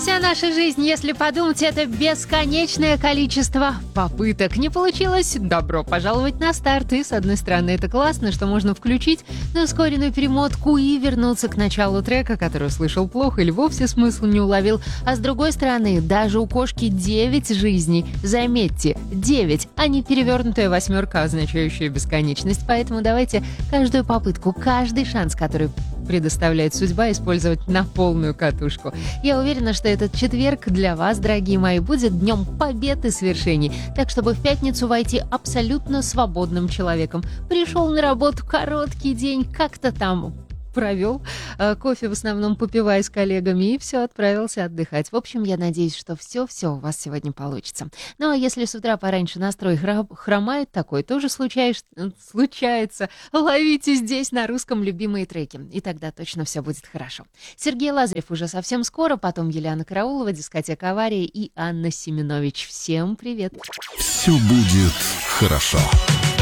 Вся наша жизнь, если подумать, это бесконечное количество попыток. Не получилось? Добро пожаловать на старт. И, с одной стороны, это классно, что можно включить на ускоренную перемотку и вернуться к началу трека, который услышал плохо или вовсе смысл не уловил. А с другой стороны, даже у кошки 9 жизней. Заметьте, 9, а не перевернутая восьмерка, означающая бесконечность. Поэтому давайте каждую попытку, каждый шанс, который предоставляет судьба, использовать на полную катушку. Я уверена, что этот четверг для вас, дорогие мои, будет днем побед и свершений, так чтобы в пятницу войти абсолютно свободным человеком. Пришел на работу, короткий день, как-то там провел, кофе в основном попивая с коллегами, и все, отправился отдыхать. В общем, я надеюсь, что все у вас сегодня получится. Ну, а если с утра пораньше настрой хромает, такое тоже случается. Ловите здесь на русском любимые треки, и тогда точно все будет хорошо. Сергей Лазарев уже совсем скоро, потом Юлиана Караулова, дискотека «Авария» и Анна Семенович. Всем привет! Все будет хорошо.